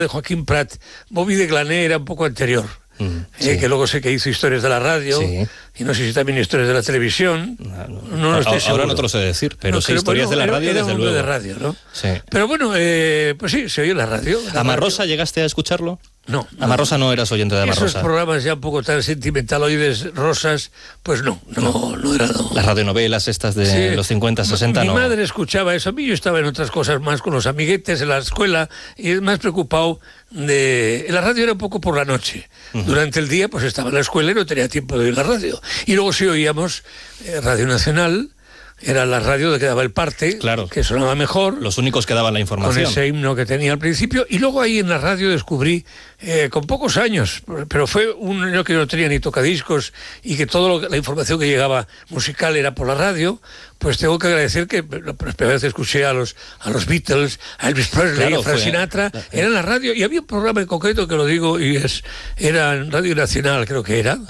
de Joaquín Prat, Bobby de Glané era un poco anterior. Sí. Que luego sé que hizo historias de la radio, Sí. y no sé si también historias de la televisión. No estoy seguro. Ahora no te lo sé decir, pero No, sí, historias de la radio, era desde un luego. de radio, ¿no? Sí. Pero bueno, pues sí, se oye la radio. ¿Amarrosa llegaste a escucharlo? No. Amarrosa no eras oyente de Amarrosa. Esos programas ya un poco tan sentimentaloides, rosas, pues no era. No. Las radionovelas estas de los 50, 60, Mi no. madre escuchaba eso. A mí yo estaba en otras cosas más con los amiguetes en la escuela y más preocupado de... La radio era un poco por la noche. Durante el día pues estaba en la escuela y no tenía tiempo de oír la radio. Y luego sí oíamos Radio Nacional. Era la radio de que daba el parte, claro, que sonaba mejor. Los únicos que daban la información. Con ese himno que tenía al principio. Y luego ahí en la radio descubrí, con pocos años, pero fue un año que no tenía ni tocadiscos y que toda la información que llegaba musical era por la radio, pues tengo que agradecer que la primera vez que escuché a los Beatles, a Elvis Presley, a Frank Sinatra, era en la radio. Y había un programa en concreto que lo digo, y era en Radio Nacional, creo que era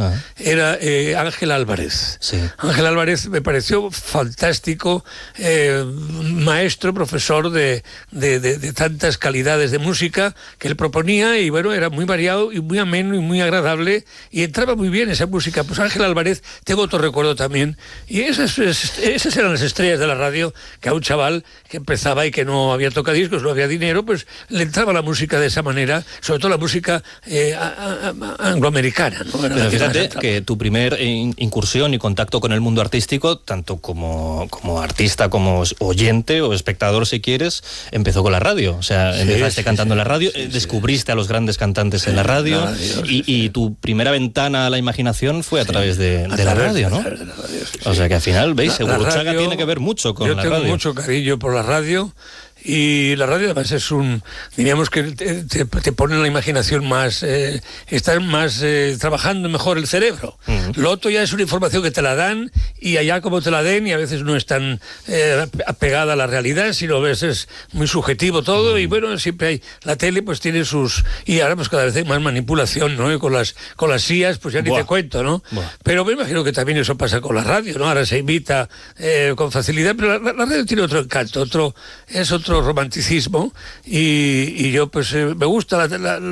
Ángel Álvarez. Sí. Ángel Álvarez me pareció fantástico, maestro, profesor de tantas calidades de música que él proponía, y bueno, era muy variado y muy ameno y muy agradable, y entraba muy bien esa música. Pues Ángel Álvarez, tengo otro recuerdo también, y esas eran las estrellas de la radio, que a un chaval que empezaba y que no había tocadiscos, no había dinero, pues le entraba la música de esa manera, sobre todo la música angloamericana, ¿no? Pero fíjate que tu primer incursión y contacto con el mundo artístico, tanto como artista, como oyente o espectador, si quieres, empezó con la radio. O sea, empezaste cantando en la radio, descubriste a los grandes cantantes en la radio, y tu primera ventana a la imaginación fue a través de la radio, ¿no? O sea que al final, ¿veis? Gurruchaga tiene que ver mucho con la radio. Yo tengo mucho cariño por la radio. Y la radio además es diríamos que te pone la imaginación más, estás más trabajando mejor el cerebro. Lo otro ya es una información que te la dan, y allá como te la den, y a veces no es tan apegada a la realidad, sino a veces es muy subjetivo todo, y bueno, siempre hay, la tele pues tiene y ahora pues cada vez hay más manipulación, ¿no? Y con las IAs, pues ya ni te cuento, ¿no? Pero me imagino que también eso pasa con la radio, ¿no? Ahora se imita con facilidad, pero la radio tiene otro encanto, otro romanticismo, y yo pues me gusta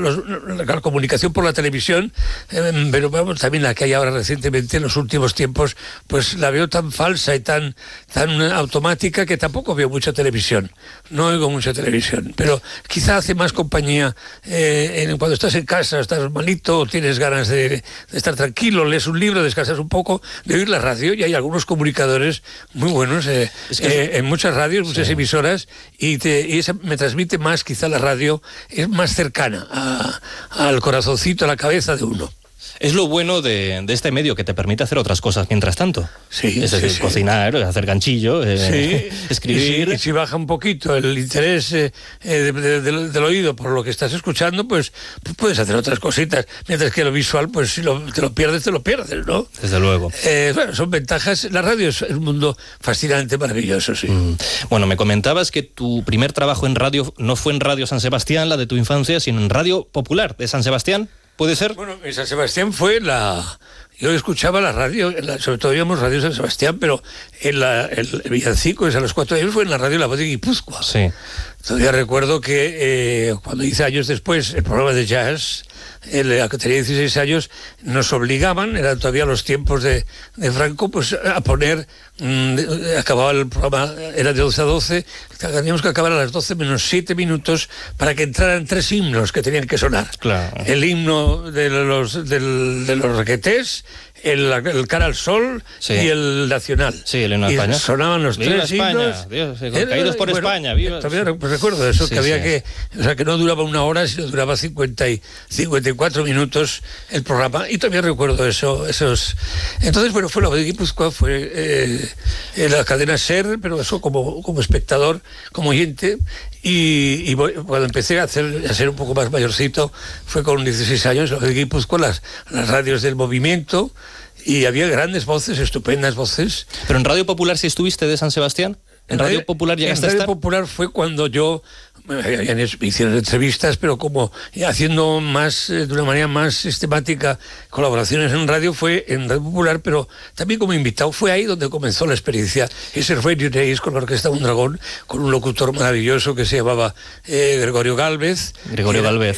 la comunicación por la televisión, pero vamos, también la que hay ahora recientemente en los últimos tiempos, pues la veo tan falsa y tan automática que tampoco veo mucha televisión, no oigo mucha televisión, pero quizá hace más compañía cuando estás en casa, estás malito, tienes ganas de estar tranquilo, lees un libro, descansas un poco, de oír la radio, y hay algunos comunicadores muy buenos en muchas radios, muchas emisoras, y esa me transmite más, quizá la radio es más cercana al corazoncito, a la cabeza de uno. Es lo bueno de este medio, que te permite hacer otras cosas mientras tanto. Sí, es decir, cocinar, hacer ganchillo, escribir. Y si baja un poquito el interés del oído por lo que estás escuchando, pues puedes hacer otras cositas. Mientras que lo visual, pues si te lo pierdes, ¿no? Desde luego. Bueno, son ventajas. La radio es un mundo fascinante, maravilloso, sí. Bueno, me comentabas que tu primer trabajo en radio no fue en Radio San Sebastián, la de tu infancia, sino en Radio Popular de San Sebastián. ¿Puede ser? Bueno, en San Sebastián fue yo escuchaba la radio, sobre todo íbamos Radio San Sebastián, pero el villancico a los 4 años fue en la radio La Voz de Guipúzcoa. Sí. Todavía recuerdo que cuando hice años después el programa de jazz, que tenía 16 años, nos obligaban, eran todavía los tiempos de Franco, pues a poner, acababa el programa, era de 11 a 12, teníamos que acabar a las 12 menos 7 minutos para que entraran 3 himnos que tenían que sonar. Claro. El himno de los requetés, el Cara al Sol, sí, y el Nacional. Sí, el himno de España. Sonaban los ¡Viva 3 España! himnos. Dios, caídos por España, viva. Todavía recuerdo eso, sí, que había que no duraba 1 hora, sino duraba 54 minutos el programa, y todavía recuerdo esos. Entonces, bueno, fue La Voz de Guipúzcoa, fue la cadena SER, pero eso como espectador, como oyente. Y cuando empecé a ser un poco más mayorcito, fue con 16 años, La Voz de Guipúzcoa, las radios del movimiento, y había grandes voces, estupendas voces. ¿Pero en Radio Popular sí estuviste de San Sebastián? ¿En Radio Popular llegaste a estar? En Radio Popular fue cuando yo Hicieron entrevistas, pero como haciendo más, de una manera más sistemática, colaboraciones en radio, fue en Radio Popular, pero también como invitado. Fue ahí donde comenzó la experiencia. Ese Radio Days con la Orquesta Mondragón, con un locutor maravilloso que se llamaba Gregorio Gálvez.